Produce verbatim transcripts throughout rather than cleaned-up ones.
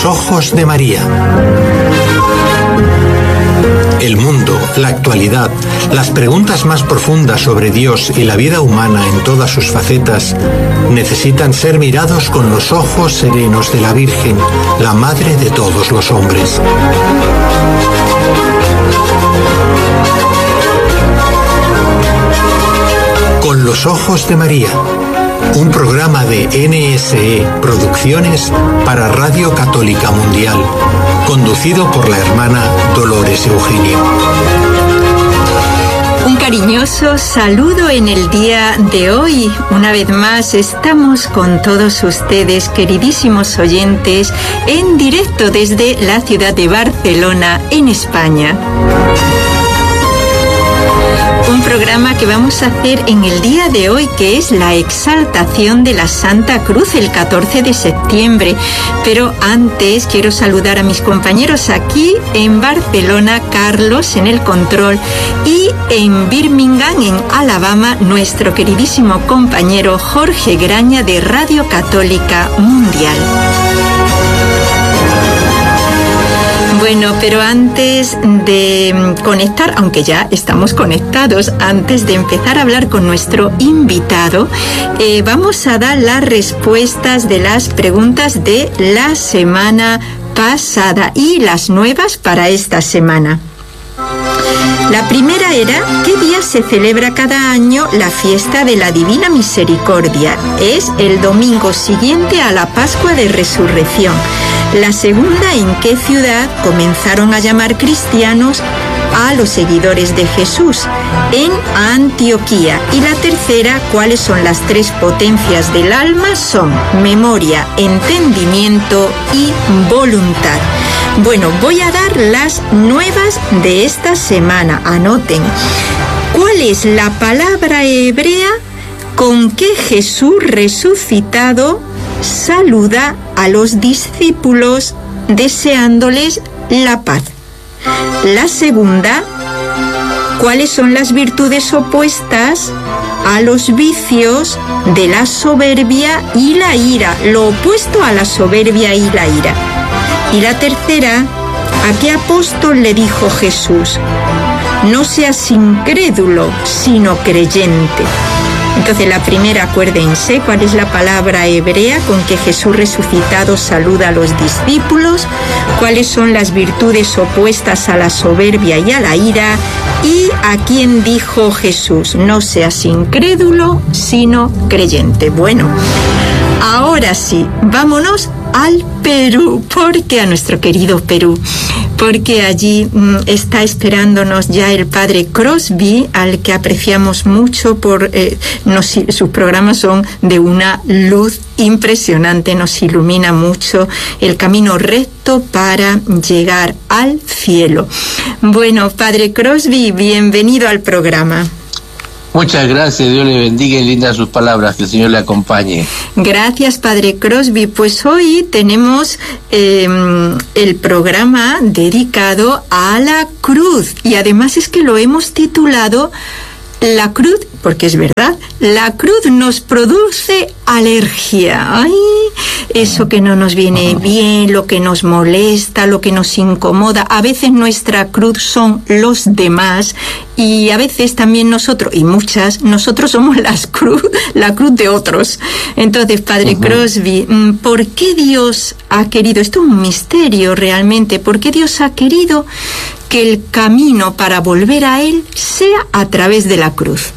ojos de María. El mundo, la actualidad, las preguntas más profundas sobre Dios y la vida humana en todas sus facetas necesitan ser mirados con los ojos serenos de la Virgen, la Madre de todos los hombres. Con los ojos de María, un programa de N S E Producciones para Radio Católica Mundial, conducido por la hermana Dolores Eugenio. Un cariñoso saludo en el día de hoy. Una vez más estamos con todos ustedes, queridísimos oyentes, en directo desde la ciudad de Barcelona, en España. Un programa que vamos a hacer en el día de hoy, que es la exaltación de la Santa Cruz, el catorce de septiembre. Pero antes quiero saludar a mis compañeros aquí en Barcelona, Carlos en el control, y en Birmingham, en Alabama, nuestro queridísimo compañero Jorge Graña de Radio Católica Mundial. Bueno, pero antes de conectar, aunque ya estamos conectados, antes de empezar a hablar con nuestro invitado, eh, vamos a dar las respuestas de las preguntas de la semana pasada y las nuevas para esta semana. La primera era, ¿qué día se celebra cada año la fiesta de la Divina Misericordia? Es el domingo siguiente a la Pascua de Resurrección. La segunda, ¿en qué ciudad comenzaron a llamar cristianos a los seguidores de Jesús? En Antioquía. Y la tercera, ¿cuáles son las tres potencias del alma? Son memoria, entendimiento y voluntad. Bueno, voy a dar las nuevas de esta semana. Anoten. ¿Cuál es la palabra hebrea con que Jesús resucitado saluda a los discípulos deseándoles la paz? La segunda, ¿cuáles son las virtudes opuestas a los vicios de la soberbia y la ira? Lo opuesto a la soberbia y la ira. Y la tercera, ¿a qué apóstol le dijo Jesús? No seas incrédulo, sino creyente. Entonces, la primera, acuérdense, ¿cuál es la palabra hebrea con que Jesús resucitado saluda a los discípulos? ¿Cuáles son las virtudes opuestas a la soberbia y a la ira? ¿Y a quién dijo Jesús? No seas incrédulo, sino creyente. Bueno, ahora sí, vámonos al Perú, porque a nuestro querido Perú, porque allí mm, está esperándonos ya el padre Crosby, al que apreciamos mucho por eh, nos, sus programas son de una luz impresionante, nos ilumina mucho el camino recto para llegar al cielo. Bueno, padre Crosby, bienvenido al programa. Muchas gracias, Dios le bendiga y lindas sus palabras, que el Señor le acompañe. Gracias, padre Crosby. Pues hoy tenemos eh, el programa dedicado a la cruz, y además es que lo hemos titulado La cruz, porque es verdad, la cruz nos produce alergia. Ay, eso que no nos viene bien, lo que nos molesta, lo que nos incomoda. A veces nuestra cruz son los demás, y a veces también nosotros, y muchas, nosotros somos las cruz, la cruz de otros. Entonces, padre uh-huh. Crosby, ¿por qué Dios ha querido, esto es un misterio realmente, por qué Dios ha querido que el camino para volver a Él sea a través de la cruz?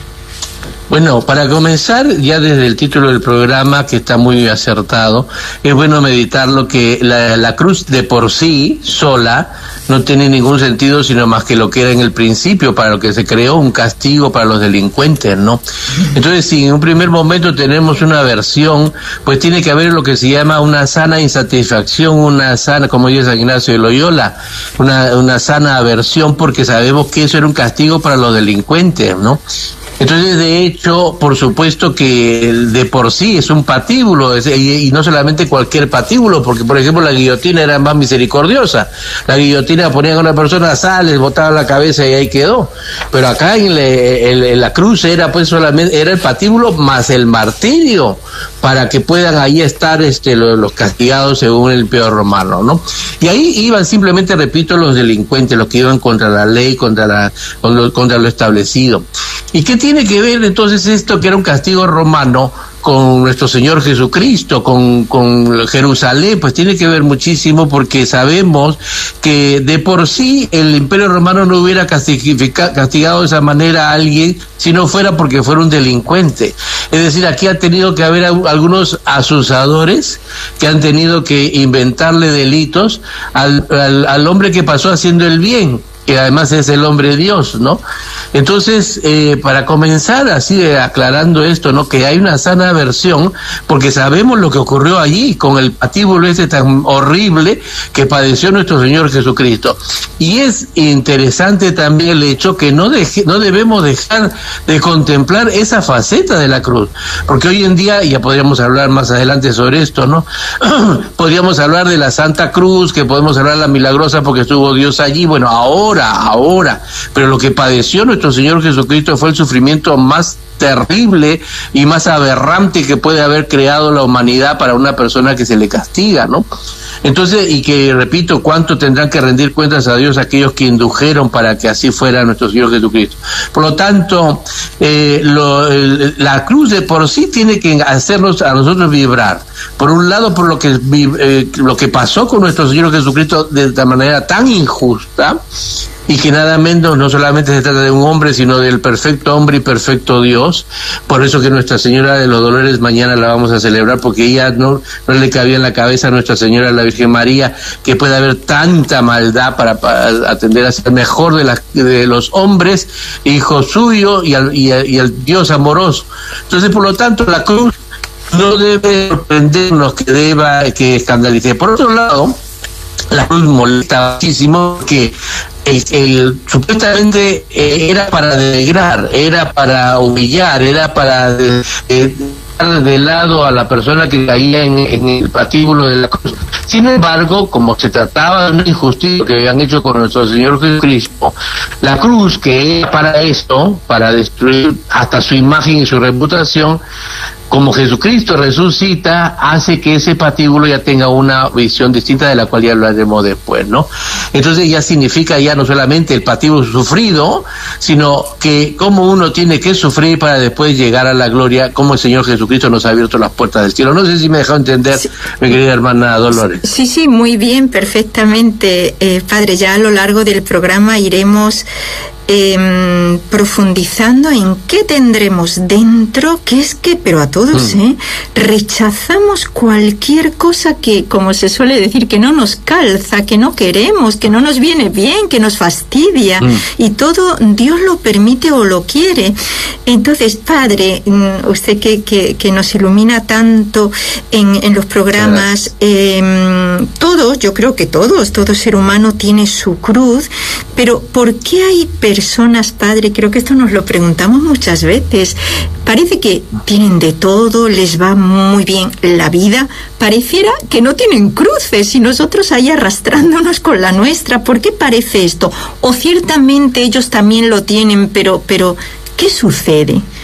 Bueno, para comenzar, ya desde el título del programa, que está muy acertado, es bueno meditar lo que la, la cruz de por sí, sola, no tiene ningún sentido, sino más que lo que era en el principio, para lo que se creó, un castigo para los delincuentes, ¿no? Entonces, si en un primer momento tenemos una aversión, pues tiene que haber lo que se llama una sana insatisfacción, una sana, como dice San Ignacio de Loyola, una, una sana aversión, porque sabemos que eso era un castigo para los delincuentes, ¿no? Entonces, de hecho, por supuesto que de por sí es un patíbulo, es, y, y no solamente cualquier patíbulo, porque, por ejemplo, la guillotina era más misericordiosa. La guillotina ponía a una persona, sale, botaba la cabeza y ahí quedó. Pero acá en, le, en, en la cruz era pues solamente, era el patíbulo más el martirio, para que puedan ahí estar este, los, los castigados según el Imperio Romano, ¿no? Y ahí iban simplemente, repito, los delincuentes, los que iban contra la ley, contra, la, contra lo establecido. ¿Y qué tiene que ver entonces esto, que era un castigo romano, con nuestro Señor Jesucristo, con, con Jerusalén? Pues tiene que ver muchísimo, porque sabemos que de por sí el Imperio Romano no hubiera castigado de esa manera a alguien si no fuera porque fuera un delincuente. Es decir, aquí ha tenido que haber algunos asusadores que han tenido que inventarle delitos al, al, al hombre que pasó haciendo el bien, que además es el hombre Dios, ¿no? Entonces, eh, para comenzar así de aclarando esto, ¿no? Que hay una sana aversión, porque sabemos lo que ocurrió allí con el patíbulo ese tan horrible que padeció nuestro Señor Jesucristo. Y es interesante también el hecho que no, deje, no debemos dejar de contemplar esa faceta de la cruz, porque hoy en día, ya podríamos hablar más adelante sobre esto, ¿no? Podríamos hablar de la Santa Cruz, que podemos hablar de la milagrosa porque estuvo Dios allí, bueno, ahora, ahora, pero lo que padeció nuestro Señor Jesucristo fue el sufrimiento más terrible y más aberrante que puede haber creado la humanidad para una persona que se le castiga, ¿no? Entonces, y que, repito, cuánto tendrán que rendir cuentas a Dios aquellos que indujeron para que así fuera nuestro Señor Jesucristo. Por lo tanto, eh, lo, el, la cruz de por sí tiene que hacernos a nosotros vibrar. Por un lado, por lo que eh, lo que pasó con nuestro Señor Jesucristo de esta manera tan injusta, y que nada menos, no solamente se trata de un hombre, sino del perfecto hombre y perfecto Dios. Por eso que Nuestra Señora de los Dolores mañana la vamos a celebrar, porque ella no, no le cabía en la cabeza a Nuestra Señora la Virgen María que puede haber tanta maldad para, para atender a ser mejor de, la, de los hombres, hijo suyo y al, y, y al Dios amoroso. Entonces, por lo tanto, la cruz no debe sorprendernos, que deba, que escandalice. Por otro lado, la cruz molesta muchísimo, porque el, el, supuestamente eh, era para denigrar, era para humillar, era para de, de, dejar de lado a la persona que caía en, en el patíbulo de la cruz. Sin embargo, como se trataba de una injusticia que habían hecho con nuestro Señor Jesucristo, la cruz, que era para esto, para destruir hasta su imagen y su reputación, como Jesucristo resucita, hace que ese patíbulo ya tenga una visión distinta, de la cual ya hablaremos después, ¿no? Entonces ya significa ya no solamente el patíbulo sufrido, sino que cómo uno tiene que sufrir para después llegar a la gloria, como el Señor Jesucristo nos ha abierto las puertas del cielo. No sé si me dejó entender, sí, mi querida hermana Dolores. Sí, sí, muy bien, perfectamente, eh, Padre. Ya a lo largo del programa iremos Eh, profundizando en qué tendremos dentro, que es que, pero a todos, mm. ¿eh? rechazamos cualquier cosa que, como se suele decir, que no nos calza, que no queremos, que no nos viene bien, que nos fastidia, mm. y todo Dios lo permite o lo quiere. Entonces, Padre, usted que, que, que nos ilumina tanto en, en los programas, eh, todos, yo creo que todos, todo ser humano tiene su cruz, pero ¿por qué hay personas personas, Padre, creo que esto nos lo preguntamos muchas veces, parece que tienen de todo, les va muy bien la vida, pareciera que no tienen cruces y nosotros ahí arrastrándonos con la nuestra? ¿Por qué parece esto? O ciertamente ellos también lo tienen, pero, pero ¿qué sucede?